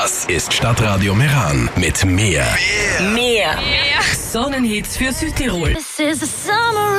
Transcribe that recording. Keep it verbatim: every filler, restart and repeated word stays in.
Das ist Stadtradio Meran mit mehr. Mehr. Mehr. Sonnenhits für Südtirol. This is the summer